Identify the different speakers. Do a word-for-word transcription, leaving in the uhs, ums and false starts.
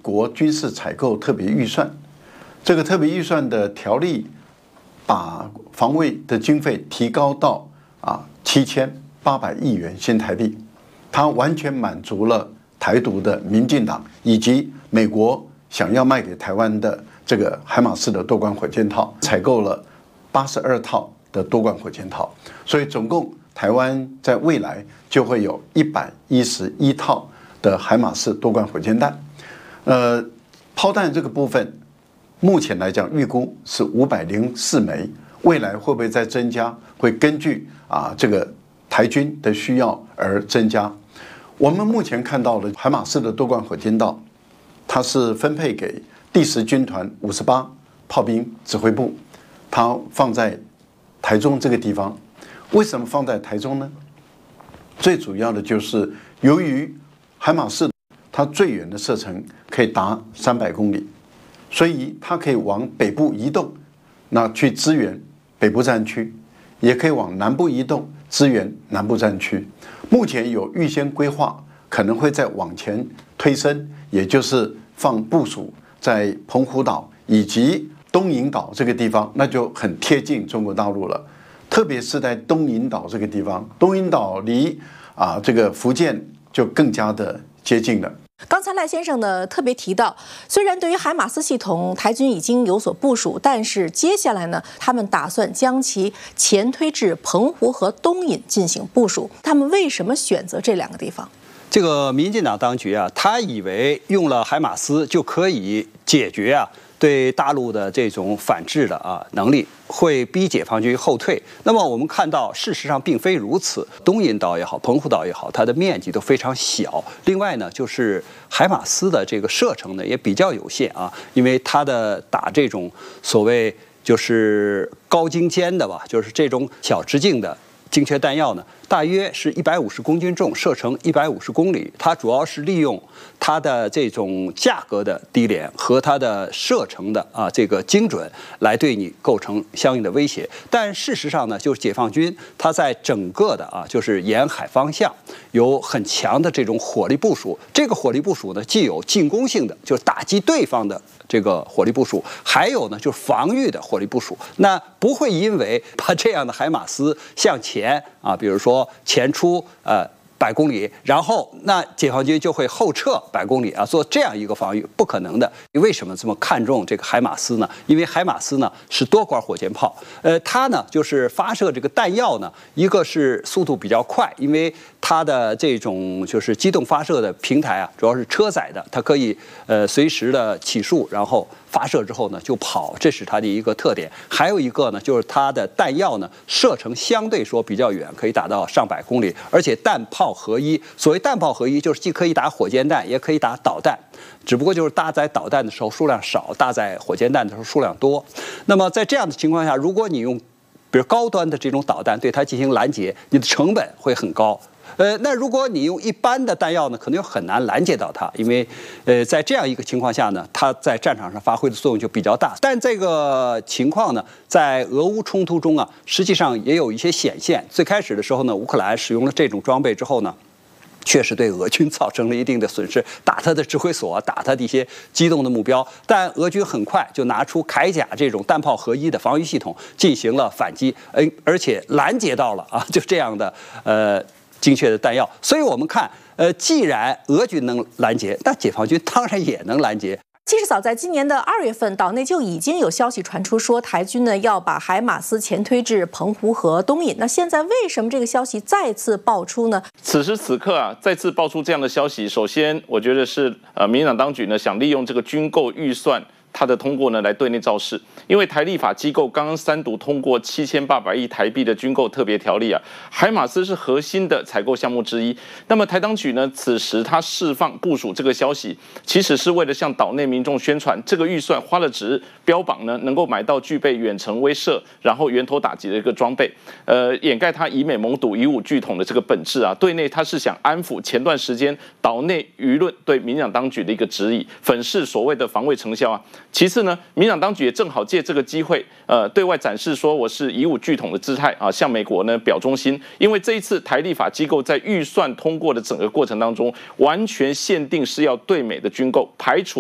Speaker 1: 国军事采购特别预算，这个特别预算的条例把防卫的经费提高到啊七千八百亿元新台币，它完全满足了台独的民进党以及美国想要卖给台湾的这个海马斯的多管火箭套，采购了八十二套的多管火箭套，所以总共台湾在未来就会有一百一十一套的海马斯多管火箭弹。呃，炮弹这个部分，目前来讲预估是五百零四枚，未来会不会再增加？会根据啊这个台军的需要而增加。我们目前看到的海马斯的多管火箭道，它是分配给第十军团五十八炮兵指挥部，它放在台中这个地方。为什么放在台中呢？最主要的就是由于海马斯它最远的射程可以达三百公里，所以它可以往北部移动，那去支援北部战区，也可以往南部移动支援南部战区。目前有预先规划，可能会再往前推升，也就是放部署在澎湖岛以及东引岛这个地方，那就很贴近中国大陆了。特别是在东引岛这个地方，东引岛离啊这个福建就更加的接近了。
Speaker 2: 刚才赖先生呢特别提到，虽然对于海马斯系统台军已经有所部署，但是接下来呢，他们打算将其前推至澎湖和东引进行部署。他们为什么选择这两个地方？
Speaker 3: 这个民进党当局啊，他以为用了海马斯就可以解决啊对大陆的这种反制的啊能力，会逼解放军后退。那么我们看到，事实上并非如此。东引岛也好，澎湖岛也好，它的面积都非常小。另外呢，就是海马斯的这个射程呢也比较有限啊，因为它的打这种所谓就是高精尖的吧，就是这种小直径的精确弹药呢，大约是一百五十公斤重，射程一百五十公里。它主要是利用它的这种价格的低廉和它的射程的啊这个精准来对你构成相应的威胁。但事实上呢，就是解放军它在整个的啊就是沿海方向有很强的这种火力部署。这个火力部署呢，既有进攻性的，就是打击对方的这个火力部署，还有呢就是防御的火力部署。那不会因为把这样的海马斯向前啊，比如说前出呃百公里，然后那解放军就会后撤百公里啊，做这样一个防御，不可能的。为什么这么看重这个海马斯呢？因为海马斯呢是多管火箭炮，呃，它呢就是发射这个弹药呢，一个是速度比较快，因为它的这种就是机动发射的平台啊，主要是车载的，它可以呃随时的起数，然后发射之后呢就跑，这是它的一个特点。还有一个呢，就是它的弹药呢射程相对说比较远，可以打到上百公里，而且弹炮合一。所谓弹炮合一，就是既可以打火箭弹，也可以打导弹，只不过就是搭载导弹的时候数量少，搭载火箭弹的时候数量多。那么在这样的情况下，如果你用比如高端的这种导弹对它进行拦截，你的成本会很高。呃，那如果你用一般的弹药呢，可能又很难拦截到它，因为，呃，在这样一个情况下呢，它在战场上发挥的作用就比较大。但这个情况呢，在俄乌冲突中啊，实际上也有一些显现。最开始的时候呢，乌克兰使用了这种装备之后呢，确实对俄军造成了一定的损失，打他的指挥所，打他的一些机动的目标。但俄军很快就拿出铠甲这种弹炮合一的防御系统进行了反击，呃，而且拦截到了啊，就这样的呃。精确的弹药，所以我们看，呃，既然俄军能拦截，那解放军当然也能拦截。
Speaker 2: 其实早在今年的二月份，岛内就已经有消息传出说，台军呢要把海马斯前推至澎湖和东引。那现在为什么这个消息再次爆出呢？
Speaker 4: 此时此刻啊，再次爆出这样的消息，首先我觉得是呃，民进党当局呢想利用这个军购预算它的通过呢来对内造势，因为台立法机构刚刚三读通过七千八百亿台币的军购特别条例啊，海马斯是核心的采购项目之一。那么台当局呢，此时他释放部署这个消息，其实是为了向岛内民众宣传，这个预算花了值，标榜呢能够买到具备远程威慑，然后源头打击的一个装备，呃，掩盖他以美盟赌以武拒统的这个本质啊。对内他是想安抚前段时间岛内舆论对民进党当局的一个质疑，粉饰所谓的防卫成效啊。其次呢，民进党当局也正好借这个机会，呃，对外展示说我是以武拒统的姿态啊，向美国呢表忠心。因为这一次台立法机构在预算通过的整个过程当中，完全限定是要对美的军购，排除